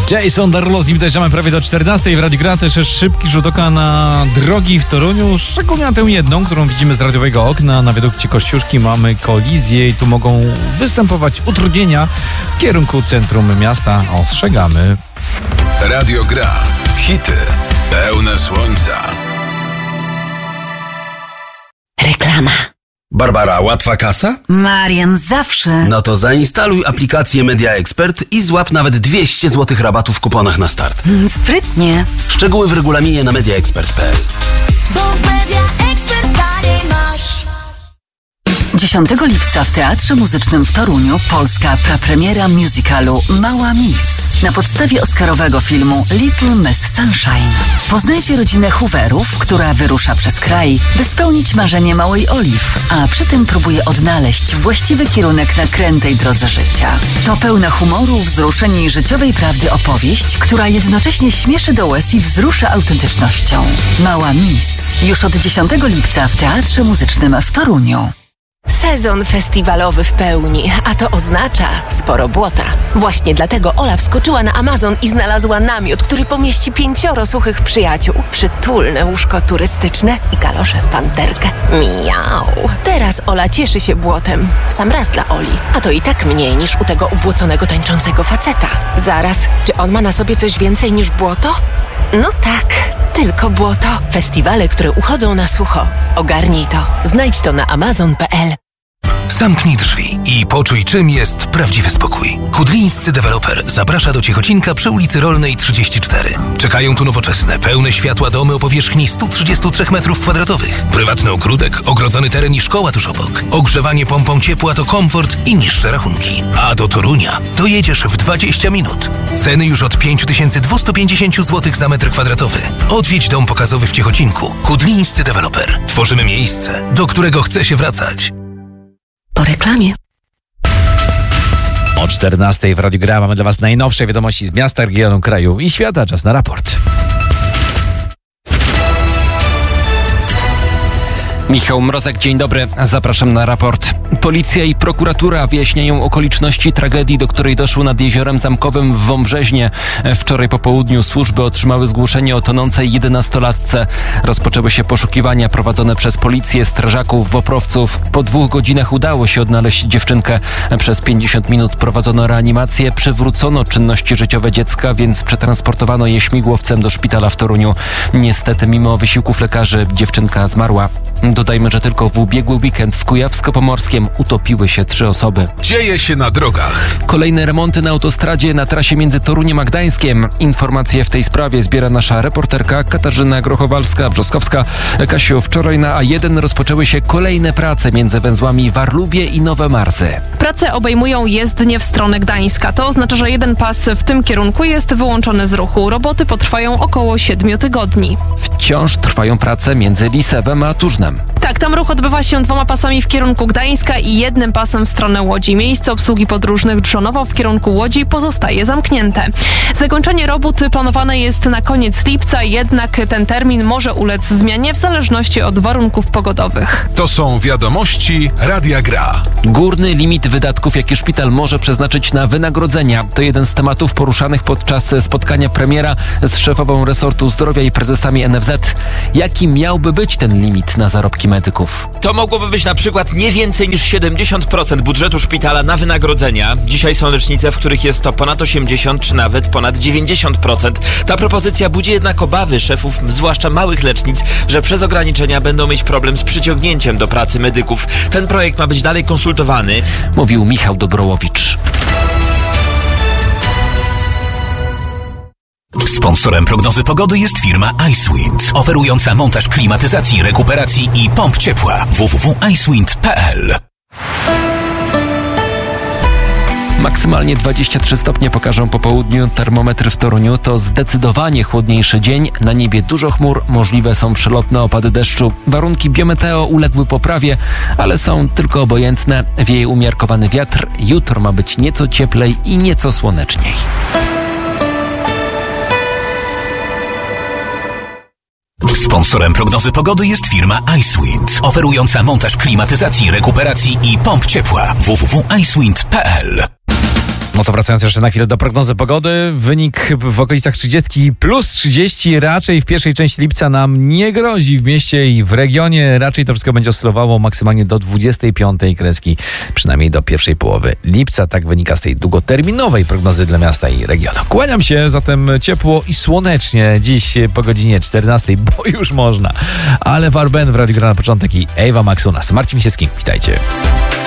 Jason Derulo, z nim dojeżdżamy prawie do 14 w Radiu Gra. Też szybki rzut oka na drogi w Toruniu, szczególnie na tę jedną, którą widzimy z radiowego okna. Na wiadukcie Kościuszki mamy kolizję i tu mogą występować utrudnienia w kierunku centrum miasta. Ostrzegamy. Radio Gra. Hity pełne słońca. Reklama. Barbara, łatwa kasa? Marian, zawsze. No to zainstaluj aplikację Media Expert i złap nawet 200 zł rabatu w kuponach na start. Sprytnie. Szczegóły w regulaminie na mediaexpert.pl. Bo w Media Expert taniej masz. 10 lipca w Teatrze Muzycznym w Toruniu polska prapremiera musicalu Mała Miss na podstawie oscarowego filmu Little Miss Sunshine. Poznajcie rodzinę Hooverów, która wyrusza przez kraj, by spełnić marzenie małej Olive, a przy tym próbuje odnaleźć właściwy kierunek na krętej drodze życia. To pełna humoru, wzruszeń i życiowej prawdy opowieść, która jednocześnie śmieszy do łez i wzrusza autentycznością. Mała Miss. Już od 10 lipca w Teatrze Muzycznym w Toruniu. Sezon festiwalowy w pełni, a to oznacza sporo błota. Właśnie dlatego Ola wskoczyła na Amazon i znalazła namiot, który pomieści 5 suchych przyjaciół, przytulne łóżko turystyczne i kalosze w panterkę. Miau! Teraz Ola cieszy się błotem. W sam raz dla Oli. A to i tak mniej niż u tego ubłoconego tańczącego faceta. Zaraz, czy on ma na sobie coś więcej niż błoto? No tak, tylko błoto. Festiwale, które uchodzą na sucho. Ogarnij to. Znajdź to na amazon.pl. Zamknij drzwi i poczuj, czym jest prawdziwy spokój. Kudlińscy deweloper zaprasza do Ciechocinku przy ulicy Rolnej 34. Czekają tu nowoczesne, pełne światła domy o powierzchni 133 m2. Prywatny ogródek, ogrodzony teren i szkoła tuż obok. Ogrzewanie pompą ciepła to komfort i niższe rachunki. A do Torunia dojedziesz w 20 minut. Ceny już od 5250 zł za metr kwadratowy. Odwiedź dom pokazowy w Ciechocinku. Kudlińscy deweloper. Tworzymy miejsce, do którego chce się wracać. Po reklamie. O 14 w Radiu Gra mamy dla Was najnowsze wiadomości z miasta, regionu, kraju i świata. Czas na raport. Michał Mrozek, dzień dobry. Zapraszam na raport. Policja i prokuratura wyjaśniają okoliczności tragedii, do której doszło nad Jeziorem Zamkowym w Wąbrzeźnie. Wczoraj po południu służby otrzymały zgłoszenie o tonącej 11-latce. Rozpoczęły się poszukiwania prowadzone przez policję, strażaków, WOPR-owców. Po 2 godzinach udało się odnaleźć dziewczynkę. Przez 50 minut prowadzono reanimację, przywrócono czynności życiowe dziecka, więc przetransportowano je śmigłowcem do szpitala w Toruniu. Niestety, mimo wysiłków lekarzy, dziewczynka zmarła. Dodajmy, że tylko w ubiegły weekend w Kujawsko-Pomorskiem utopiły się 3 osoby. Dzieje się na drogach. Kolejne remonty na autostradzie na trasie między Toruniem a Gdańskiem. Informacje w tej sprawie zbiera nasza reporterka Katarzyna Grochowalska-Brzoskowska. Kasiu, wczoraj na A1 rozpoczęły się kolejne prace między węzłami Warlubie i Nowe Marsy. Prace obejmują jezdnię w stronę Gdańska. To oznacza, że jeden pas w tym kierunku jest wyłączony z ruchu. Roboty potrwają około 7 tygodni. Wciąż trwają prace między Lisewem a Turznem. Tak, tam ruch odbywa się 2 pasami w kierunku Gdańska i 1 pasem w stronę Łodzi. Miejsce obsługi podróżnych Drzonowo w kierunku Łodzi pozostaje zamknięte. Zakończenie robót planowane jest na koniec lipca, jednak ten termin może ulec zmianie w zależności od warunków pogodowych. To są wiadomości Radia Gra. Górny limit wydatków, jaki szpital może przeznaczyć na wynagrodzenia, to jeden z tematów poruszanych podczas spotkania premiera z szefową resortu zdrowia i prezesami NFZ. Jaki miałby być ten limit na zarobki medyków? To mogłoby być na przykład nie więcej niż 70% budżetu szpitala na wynagrodzenia. Dzisiaj są lecznice, w których jest to ponad 80% czy nawet ponad 90%. Ta propozycja budzi jednak obawy szefów, zwłaszcza małych lecznic, że przez ograniczenia będą mieć problem z przyciągnięciem do pracy medyków. Ten projekt ma być dalej konsultowany. Mówił Michał Dobrołowicz. Sponsorem prognozy pogody jest firma Icewind, oferująca montaż klimatyzacji, rekuperacji i pomp ciepła. www.icewind.pl. Maksymalnie 23 stopnie pokażą po południu. Termometry w Toruniu to zdecydowanie chłodniejszy dzień. Na niebie dużo chmur, możliwe są przelotne opady deszczu. Warunki biometeo uległy poprawie, ale są tylko obojętne. Wieje umiarkowany wiatr. Jutro ma być nieco cieplej i nieco słoneczniej. Sponsorem prognozy pogody jest firma Icewind, oferująca montaż klimatyzacji, rekuperacji i pomp ciepła. www.icewind.pl. No to wracając jeszcze na chwilę do prognozy pogody, wynik w okolicach 30 plus 30 raczej w pierwszej części lipca nam nie grozi w mieście i w regionie. Raczej to wszystko będzie oscylowało maksymalnie do 25 kreski, przynajmniej do pierwszej połowy lipca. Tak wynika z tej długoterminowej prognozy dla miasta i regionu. Kłaniam się, zatem ciepło i słonecznie dziś po godzinie 14, bo już można. Ale Warben w Radiu Gra na początek i Ewa Maxunas. Marcin Misiewski, witajcie.